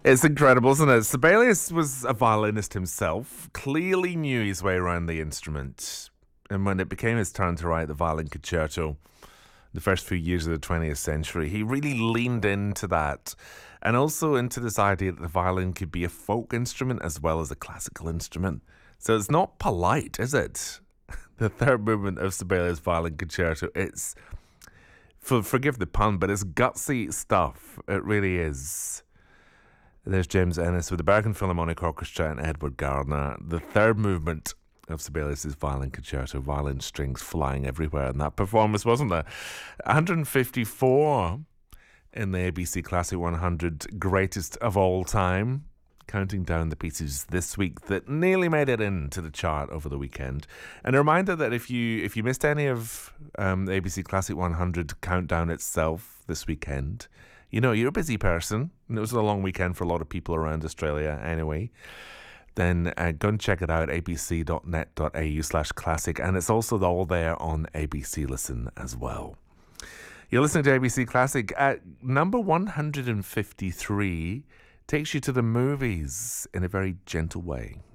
It's incredible, isn't it? Sibelius was a violinist himself, clearly knew his way around the instrument. And when it became his turn to write the violin concerto, the first few years of the 20th century, he really leaned into that. And also into this idea that the violin could be a folk instrument as well as a classical instrument. So it's not polite, is it? The third movement of Sibelius' violin concerto, it's, forgive the pun, but it's gutsy stuff. It really is. There's James Ennis with the Bergen Philharmonic Orchestra and Edward Gardner. The third movement of Sibelius' violin concerto, violin strings flying everywhere in that performance, wasn't there? 154 in the ABC Classic 100 Greatest of All Time. Counting down the pieces this week that nearly made it into the chart over the weekend. And a reminder that if you missed any of the ABC Classic 100 countdown itself this weekend, you know, you're a busy person, and it was a long weekend for a lot of people around Australia anyway, then go and check it out, abc.net.au/classic, and it's also all there on ABC Listen as well. You're listening to ABC Classic. At number 153 takes you to the movies in a very gentle way.